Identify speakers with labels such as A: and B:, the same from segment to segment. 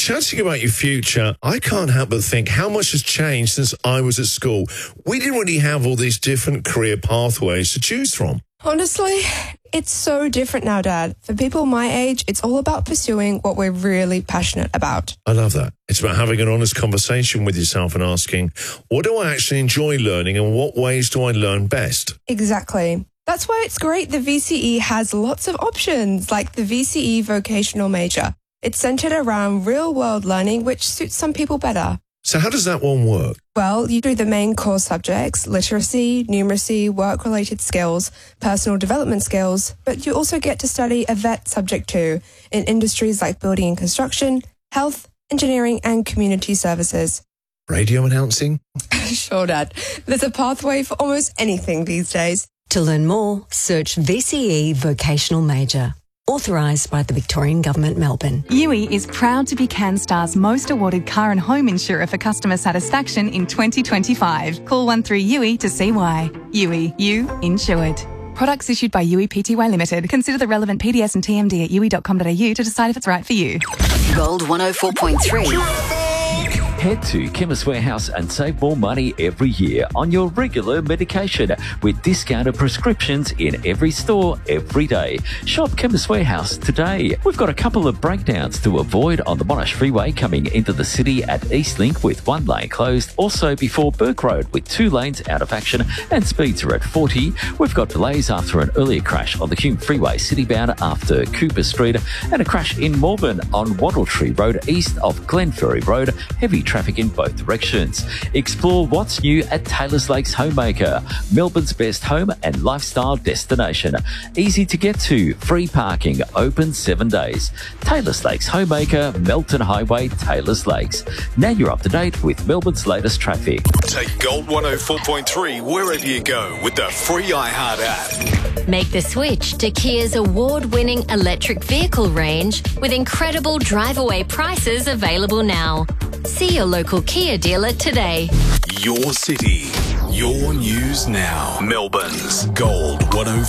A: chatting about your future, I can't help but think how much has changed since I was at school. We didn't really have all these different career pathways to choose from.
B: Honestly, it's so different now, Dad. For people my age, it's all about pursuing what we're really passionate about.
A: I love that. It's about having an honest conversation with yourself and asking, what do I actually enjoy learning and what ways do I learn best?
B: Exactly. That's why it's great the VCE has lots of options, like the VCE vocational major. It's centered around real-world learning, which suits some people better.
A: So how does that one work?
B: Well, you do the main core subjects, literacy, numeracy, work-related skills, personal development skills, but you also get to study a VET subject too, in industries like building and construction, health, engineering and community services.
A: Radio announcing?
B: Sure, Dad. There's a pathway for almost anything these days.
C: To learn more, search VCE Vocational Major. Authorised by the Victorian Government, Melbourne.
D: Yui is proud to be CanStar's most awarded car and home insurer for customer satisfaction in 2025. Call 13-YUI to see why. Yui, you insured. Products issued by Yui Pty Limited. Consider the relevant PDS and TMD at yui.com.au to decide if it's right for you.
C: Gold 104.3.
E: Head to Chemist Warehouse and save more money every year on your regular medication with discounted prescriptions in every store every day. Shop Chemist Warehouse today. We've got a couple of breakdowns to avoid on the Monash Freeway coming into the city at Eastlink with one lane closed. Also before Burke Road with 2 lanes out of action and speeds are at 40. We've got delays after an earlier crash on the Hume Freeway citybound after Cooper Street and a crash in Melbourne on Wattletree Road east of Glenferrie Road. Heavy traffic in both directions. Explore what's new at Taylor's Lakes Homemaker, Melbourne's best home and lifestyle destination. Easy to get to, free parking, open 7 days. Taylor's Lakes Homemaker, Melton Highway, Taylor's Lakes. Now you're up to date with Melbourne's latest traffic.
F: Take Gold 104.3 wherever you go with the free iHeart app.
G: Make the switch to Kia's award-winning electric vehicle range with incredible drive-away prices available now. See your local Kia dealer today.
F: Your city, your news now. Melbourne's Gold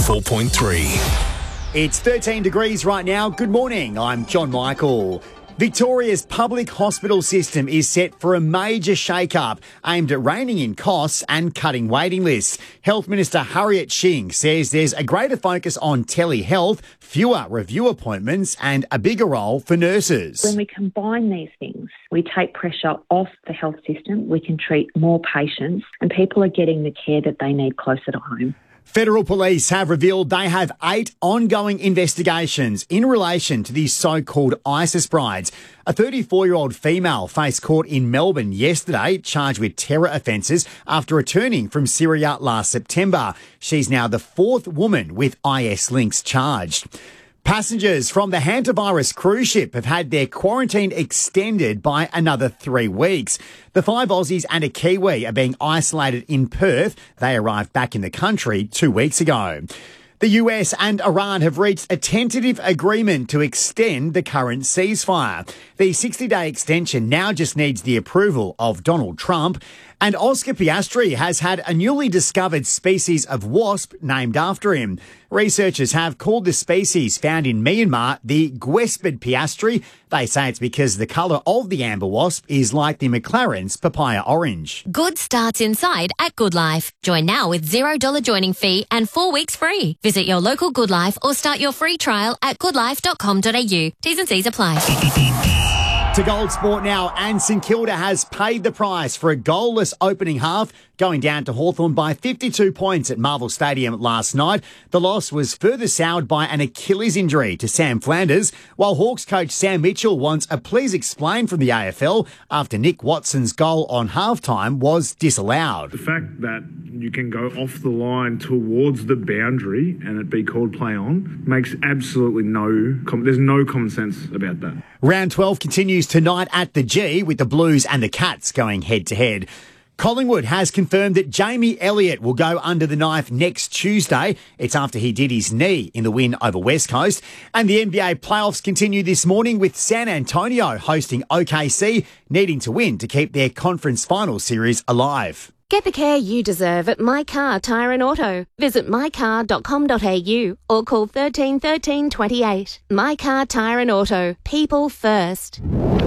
F: 104.3.
H: It's 13 degrees right now. Good morning. I'm John Michael. Victoria's public hospital system is set for a major shake-up aimed at reining in costs and cutting waiting lists. Health Minister Harriet Shing says there's a greater focus on telehealth, fewer review appointments and a bigger role for nurses.
I: When we combine these things, we take pressure off the health system, we can treat more patients and people are getting the care that they need closer to home.
H: Federal police have revealed they have 8 ongoing investigations in relation to these so-called ISIS brides. A 34-year-old female faced court in Melbourne yesterday, charged with terror offences after returning from Syria last September. She's now the 4th woman with IS links charged. Passengers from the hantavirus cruise ship have had their quarantine extended by another 3 weeks. The 5 Aussies and a Kiwi are being isolated in Perth. They arrived back in the country 2 weeks ago. The US and Iran have reached a tentative agreement to extend the current ceasefire. The 60-day extension now just needs the approval of Donald Trump. And Oscar Piastri has had a newly discovered species of wasp named after him. Researchers have called the species found in Myanmar the Guespid piastri. They say it's because the colour of the amber wasp is like the McLaren's papaya orange.
G: Good starts inside at Good Life. Join now with $0 joining fee and 4 weeks free. Visit your local Good Life or start your free trial at goodlife.com.au. T's and C's apply.
H: To Gold Sport now, and St Kilda has paid the price for a goalless opening half, going down to Hawthorn by 52 points at Marvel Stadium last night. The loss was further soured by an Achilles injury to Sam Flanders, while Hawks coach Sam Mitchell wants a please explain from the AFL after Nick Watson's goal on halftime was disallowed.
J: The fact that you can go off the line towards the boundary and it be called play on makes absolutely there's no common sense about that.
H: Round 12 continues tonight at the G with the Blues and the Cats going head to head. Collingwood has confirmed that Jamie Elliott will go under the knife next Tuesday. It's after he did his knee in the win over West Coast. And the NBA playoffs continue this morning with San Antonio hosting OKC, needing to win to keep their conference final series alive.
K: Get the care you deserve at My Car Tyre and Auto. Visit mycar.com.au or call 13 13 28. My Car Tyre and Auto. People first.